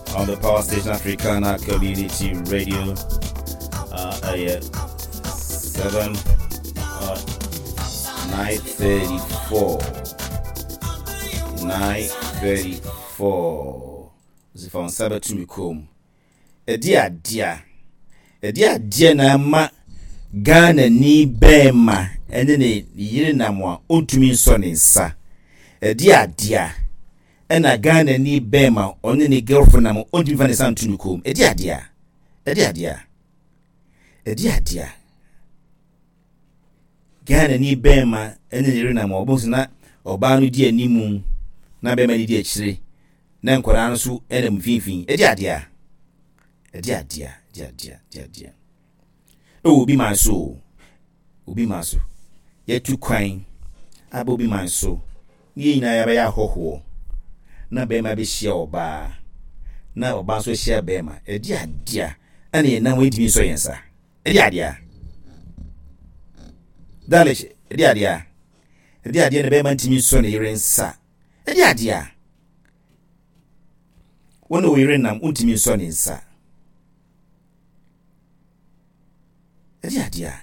on the Power Station Africana Community Radio. 7 9:34. 9:34. If on Sabbath to me come. A dear na ma Ghana ni bema ene ne yire na mo ontumi nso ne nsa. A dear ena Ghana ni bema one ne girlfriend na mo ontumi fa ne sa ntumi kom. A dear. Ghana ni bema ene ne yire na mo obosu na oba no di animu na bema ni di akire na nkwara no so ene mfinfin. A dear. Obi man so ye tu kwan aba obi man so ni nyina ya ba ya hoho na be ma be hia oba na oba so hia be ma dia ane na we dimi so yensa dia dalish dia ne be ma ntimi so ne yerensa dia wono we yerenam untimi so ne nsa dia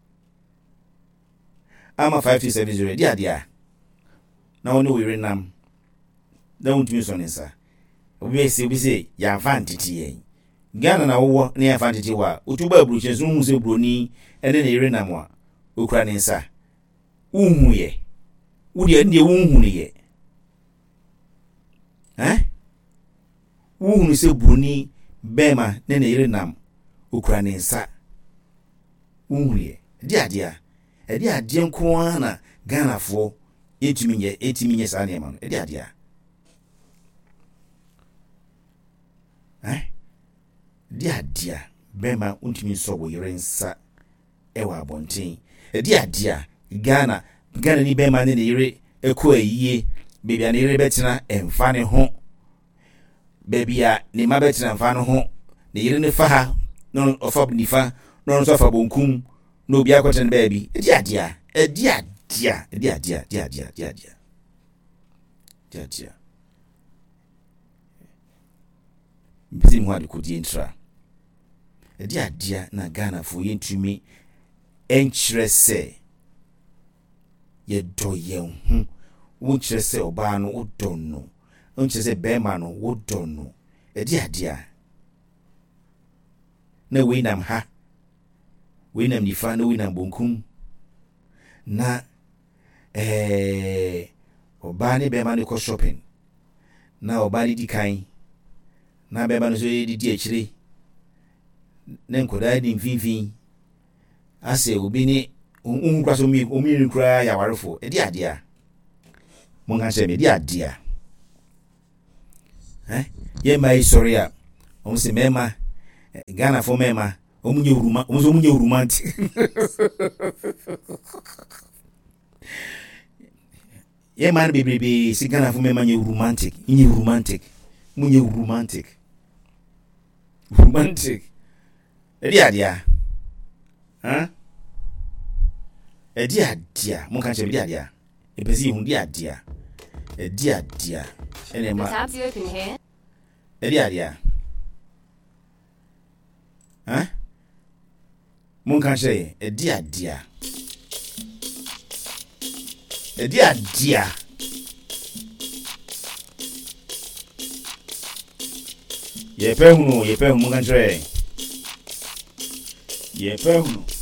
ama 5270 dia na wono we yerenam da untimi so ne nsa obi say ya fantiti yen Ghana na wo ne ya fantiti wa otuba abruche so hu se broni ene ne yerenam a okura ne nsa unhu ye wudi ande unhu ne ye unhu se broni bema ne ne yerenam okura ne nsa unhu ye dia nko na Ghana fo etimi nye sa ne ma no dia dia bema untimi so wo yerensa ewa abonten dia Ghana ni bema ne yire eko ayie bebia ne yire betina emfa ne ho bebia ne ma betina emfa ne ho ne yire ne fa ha no ofa nifa no so fa bonkum no obi akoten baabi dia bizi mu ade kodi entra dia na Ghana fo yentumi enkyere se ye do ye hu wo kyere se oba no wo don no wo kyere se bema no wo don no dia na we nam ha we nam nifa na we nam bonkum na oba ne bema no ko shopping na oba di kan na beba no so di akire na nkoda di mfinfin ase obi ni unkwa so mi nkura ya warefo dia mo nga se me dia ye mai sorry a o se mema Ghana fo mema o munye romantic ye man bebe si Ghana fo mema nye romantic munye romantic dia dia mo kan che dia epesi hu dia ene ma tabs you open here dia mo kan che dia ye pe hu mo kan che ye pe hu